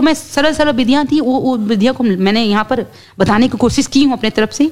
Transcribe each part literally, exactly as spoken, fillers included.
मैं सरल सरल विधियाँ थी, वो वो विधियों को मैंने यहाँ पर बताने की कोशिश की हूँ अपने तरफ से।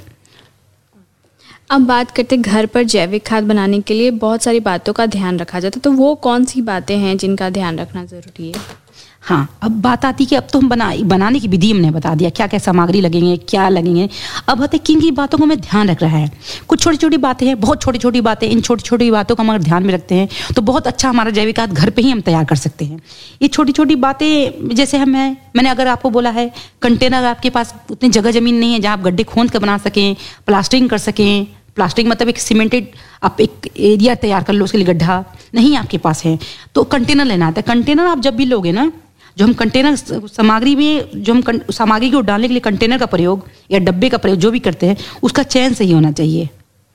अब बात करते घर पर जैविक खाद बनाने के लिए बहुत सारी बातों का ध्यान रखा जाता है, तो वो कौन सी बातें हैं जिनका ध्यान रखना ज़रूरी है? हाँ, अब बात आती है कि अब तो हम बना बनाने की विधि हमने बता दिया, क्या क्या सामग्री लगेंगे, क्या लगेंगे। अब होते किन की बातों को हमें ध्यान रख रहा है। कुछ छोटी छोटी बातें हैं, बहुत छोटी छोटी बातें, इन छोटी छोटी बातों को हम अगर ध्यान में रखते हैं तो बहुत अच्छा हमारा जैविक खाद घर पे ही हम तैयार कर सकते हैं। ये छोटी छोटी बातें जैसे हम हैं, मैंने अगर आपको बोला है कंटेनर, आपके पास उतनी जगह जमीन नहीं है जहाँ आप गड्ढे खोद कर बना सकें, प्लास्टरिंग कर सकें। प्लास्टिक मतलब एक सीमेंटेड आप एक एरिया तैयार कर लो, उसके लिए गड्ढा नहीं आपके पास है तो कंटेनर लेना आता है। कंटेनर आप जब भी लोगे ना, जो हम कंटेनर सामग्री में जो हम सामग्री को डालने के लिए कंटेनर का प्रयोग या डब्बे का प्रयोग जो भी करते हैं, उसका चयन सही होना चाहिए।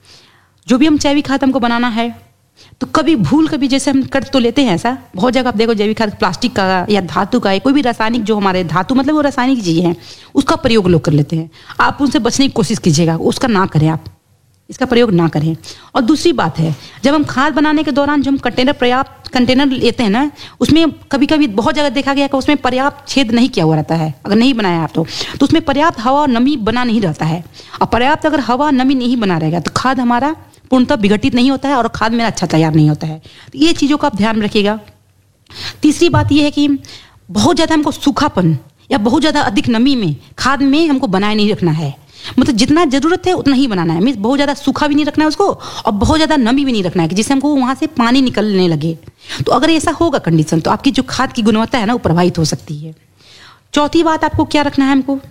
जो भी हम जैविक खाद हमको बनाना है तो कभी भूल कभी जैसे हम कर तो लेते हैं ऐसा, बहुत जगह आप देखो जैविक खाद प्लास्टिक का या धातु का है, कोई भी रासायनिक जो हमारे धातु मतलब वो रासायनिक चीज़ें हैं उसका प्रयोग लोग कर लेते हैं। आप उनसे बचने की कोशिश कीजिएगा, उसका ना करें, आप इसका प्रयोग ना करें। और दूसरी बात है, जब हम खाद बनाने के दौरान जो हम कंटेनर पर्याप्त कंटेनर लेते हैं ना, उसमें कभी कभी बहुत जगह देखा गया कि उसमें पर्याप्त छेद नहीं किया हुआ रहता है। अगर नहीं बनाया आप तो, तो उसमें पर्याप्त हवा और नमी बना नहीं रहता है। और पर्याप्त अगर हवा नमी नहीं बना रहेगा तो खाद हमारा पूर्णतः विघटित नहीं होता है और खाद मेरा अच्छा तैयार नहीं होता है। तो ये चीज़ों का आप ध्यान में रखिएगा। तीसरी बात यह है कि बहुत ज़्यादा हमको सूखापन या बहुत ज़्यादा अधिक नमी में खाद में हमको बनाए नहीं रखना है। मतलब जितना जरूरत है उतना ही बनाना है। मीन्स बहुत ज़्यादा सूखा भी नहीं रखना है उसको और बहुत ज़्यादा नमी भी नहीं रखना है कि जिससे हमको वहाँ से पानी निकलने लगे। तो अगर ऐसा होगा कंडीशन तो आपकी जो खाद की गुणवत्ता है ना वो प्रभावित हो सकती है। चौथी बात आपको क्या रखना है, हमको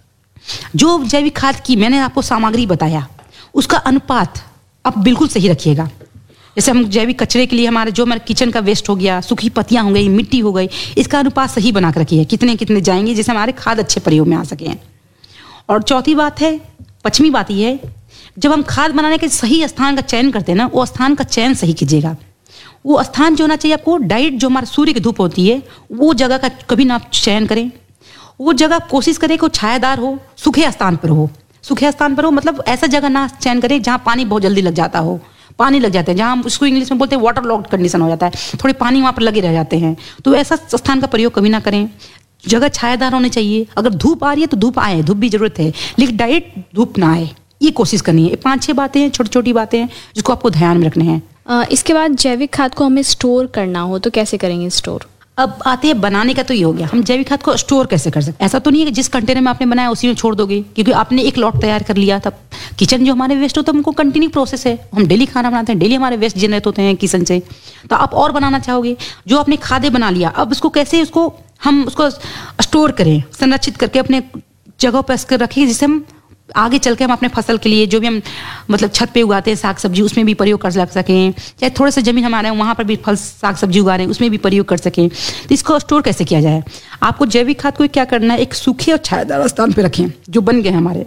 जो जैविक खाद की मैंने आपको सामग्री बताया उसका अनुपात आप बिल्कुल सही रखिएगा। जैसे हम जैविक कचरे के लिए हमारे जो हमारे किचन का वेस्ट हो गया, सूखी पत्तियाँ हो गई, मिट्टी हो गई, इसका अनुपात सही बना कर रखिए, कितने कितने जाएंगे जिससे हमारे खाद अच्छे प्रयोग में आ सकें। और चौथी बात है, पश्चिमी बात ये है, जब हम खाद बनाने के सही स्थान का चयन करते हैं ना, वो स्थान का चयन सही कीजिएगा। वो स्थान जो होना चाहिए आपको, डायरेक्ट जो हमारे सूर्य की धूप होती है वो जगह का कभी ना आप चयन करें। वो जगह कोशिश करें कि छायादार हो, सूखे स्थान पर हो। सूखे स्थान पर हो मतलब ऐसा जगह ना चयन करें जहाँ पानी बहुत जल्दी लग जाता हो, पानी लग जाते हैं, जहाँ हम उसको इंग्लिश में बोलते हैं वाटर लॉक्ड कंडीशन हो जाता है, थोड़े पानी वहाँ पर लगे रह जाते हैं। तो ऐसा स्थान का प्रयोग कभी ना करें। जगह छायादार होनी चाहिए। अगर धूप आ रही है तो धूप आए, धूप भी जरूरत है, लेकिन डायरेक्ट धूप ना आए, ये कोशिश करनी है। पांच छह बातें हैं, छोटी छोटी बातें हैं जिसको आपको ध्यान में रखने हैं। आ, इसके बाद जैविक खाद को हमें स्टोर करना हो तो कैसे करेंगे स्टोर? अब आते हैं बनाने का, तो ये हो गया हम जैविक खाद को स्टोर कैसे कर सकते हैं। ऐसा तो नहीं है कि जिस कंटेनर में आपने बनाया उसी में छोड़ दोगे, क्योंकि आपने एक लॉट तैयार कर लिया। तब किचन जो हमारे वेस्ट होता है हमको कंटिन्यू प्रोसेस है, हम डेली खाना बनाते हैं, डेली हमारे वेस्ट जनरेट होते हैं किचन से। तो आप और बनाना चाहोगे, जो आपने खादे बना लिया, अब उसको कैसे उसको हम उसको स्टोर करें, संरक्षित करके अपने जगह पर रखें, जिससे हम आगे चल के हम अपने फसल के लिए जो भी हम मतलब छत पे उगाते हैं साग सब्जी, उसमें भी प्रयोग कर सकें। चाहे थोड़ा सा जमीन हमारा है वहाँ पर भी फल साग सब्जी उगा रहे हैं, उसमें भी प्रयोग कर सकें। तो इसको स्टोर कैसे किया जाए? आपको जैविक खाद को क्या करना है, एक सूखे और छायादार स्थान पे रखें जो बन गए हमारे,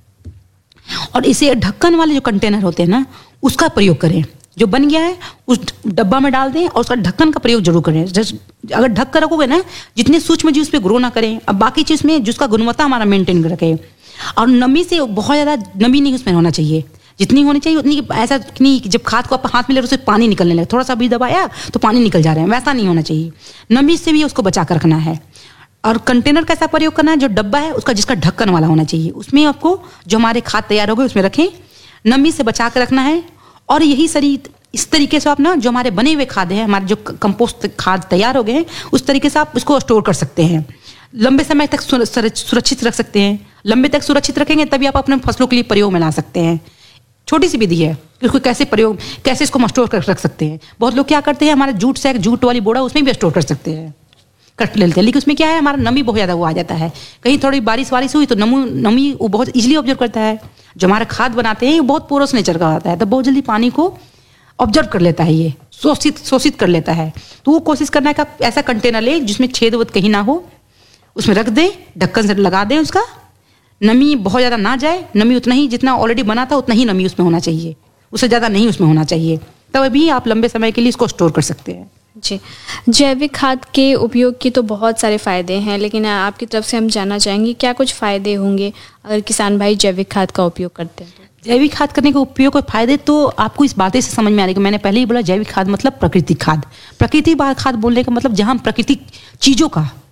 और इसे ढक्कन वाले जो कंटेनर होते हैं ना उसका प्रयोग करें। जो बन गया है उस डब्बा में डाल दें और उसका ढक्कन का प्रयोग जरूर करें। अगर ढक कर रखोगे ना, जितने सूक्ष्म जीव उस पर ग्रो ना करें। अब बाकी चीज़ में जिसका गुणवत्ता हमारा मेंटेन कर रखें। और नमी से बहुत ज़्यादा नमी नहीं उसमें होना चाहिए, जितनी होनी चाहिए उतनी। ऐसा नहीं कि जब खाद को आप हाथ में ले रहे उससे पानी निकलने लगे, थोड़ा सा भी दबाया तो पानी निकल जा रहे हैं, वैसा नहीं होना चाहिए। नमी से भी उसको बचा कर रखना है। और कंटेनर कैसा प्रयोग करना है, जो डब्बा है उसका जिसका ढक्कन वाला होना चाहिए, उसमें आपको जो हमारे खाद तैयार हो गए उसमें रखें, नमी से बचा कर रखना है। और यही सही इस तरीके से आप ना जो हमारे बने हुए खाद हैं, हमारे जो कंपोस्ट खाद तैयार हो गए हैं, उस तरीके से आप उसको स्टोर कर सकते हैं। लंबे समय तक सुरक्षित रख सकते हैं। लंबे तक सुरक्षित रखेंगे तभी आप अपने फसलों के लिए प्रयोग में ला सकते हैं। छोटी सी विधि है कि उसको कैसे प्रयोग कैसे इसको स्टोर कर रख सकते हैं। बहुत लोग क्या करते हैं, हमारे जूट से जूट वाली बोरा उसमें भी स्टोर कर सकते हैं, कट लेते हैं, लेकिन उसमें क्या है हमारा नमी बहुत ज़्यादा वो आ जाता है। कहीं थोड़ी बारिश वारिश हुई तो नमू नमी वो बहुत इजीली ऑब्जर्व करता है। जो हमारा खाद बनाते हैं वो बहुत पोरस नेचर का होता है, तो बहुत जल्दी पानी को ऑब्जर्व कर लेता है, ये शोषित शोषित कर लेता है। तो वो कोशिश करना है कि ऐसा कंटेनर ले जिसमें छेद वद कहीं ना हो, उसमें रख दें, ढक्कन से लगा दें, उसका नमी बहुत ज़्यादा ना जाए। नमी उतना ही जितना ऑलरेडी बना था उतना ही नमी उसमें होना चाहिए, उससे ज़्यादा नहीं उसमें होना चाहिए। तब भी आप लंबे समय के लिए इसको स्टोर कर सकते हैं। जी, जैविक खाद के उपयोग की तो बहुत सारे फ़ायदे हैं, लेकिन आपकी तरफ से हम जानना चाहेंगे क्या कुछ फ़ायदे होंगे अगर किसान भाई जैविक खाद का उपयोग करते हैं? जैविक खाद करने के उपयोग के फायदे तो आपको इस बातें से समझ में आ रही है कि मैंने पहले ही बोला जैविक खाद मतलब प्राकृतिक खाद। प्राकृतिक खाद बोलने का मतलब जहाँ प्राकृतिक चीज़ों का